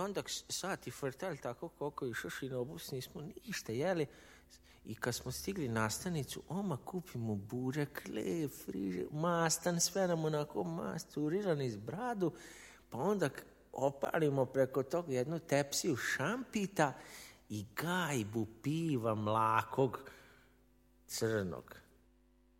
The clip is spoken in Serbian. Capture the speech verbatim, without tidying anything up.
onda sati frtali tako koliko je išoši na obus, nismo ništa jeli. I kad smo stigli na stanicu, oma kupimo burek, lep, friže, mastan, sve nam onako masturirani iz bradu, pa onda opalimo preko toga jednu tepsiju šampita i gajbu piva mlakog crnog.